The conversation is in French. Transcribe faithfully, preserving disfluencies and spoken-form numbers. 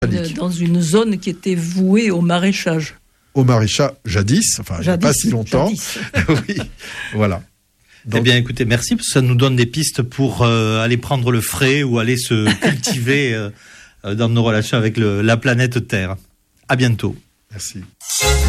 dans une zone qui était vouée au maraîchage. Au maraîchage, jadis, enfin, il n'y a pas si longtemps. Oui, voilà. Donc, eh bien, écoutez, merci, parce que ça nous donne des pistes pour euh, aller prendre le frais ou aller se cultiver euh, dans nos relations avec le, la planète Terre. À bientôt. Merci.